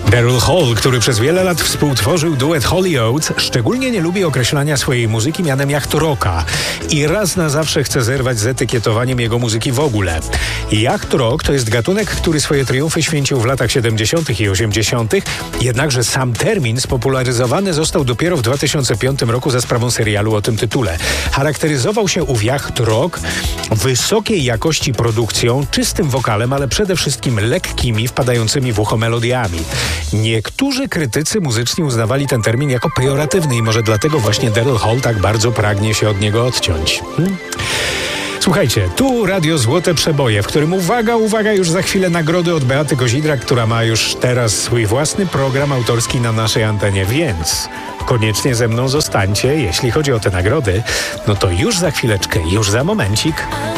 Daryl Hall, który przez wiele lat współtworzył duet Holy Oates, szczególnie nie lubi określania swojej muzyki mianem yacht rocka i raz na zawsze chce zerwać z etykietowaniem jego muzyki w ogóle. Yacht rock to jest gatunek, który swoje triumfy święcił w latach 70. i 80., jednakże sam termin spopularyzowany został dopiero w 2005 roku za sprawą serialu o tym tytule. Charakteryzował się ów yacht rock wysokiej jakości produkcją, czystym wokalem, ale przede wszystkim lekkimi, wpadającymi w ucho melodiami. Niektórzy krytycy muzyczni uznawali ten termin jako pejoratywny i może dlatego właśnie Daryl Hall tak bardzo pragnie się od niego odciąć. Słuchajcie, tu Radio Złote Przeboje, w którym uwaga, już za chwilę nagrody od Beaty Kozidrak, która ma już teraz swój własny program autorski na naszej antenie, więc koniecznie ze mną zostańcie. Jeśli chodzi o te nagrody, no to już za chwileczkę, już za momencik.